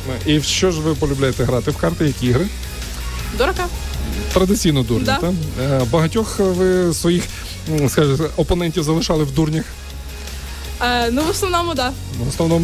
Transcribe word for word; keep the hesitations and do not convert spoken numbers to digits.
І в що ж ви полюбляєте грати в карти? Які ігри? Дурака. Традиційно дурні, Да. так? Е, Багатьох ви своїх, м, скажімо, опонентів залишали в дурнях? Е, ну, в основному, так. Да. В основному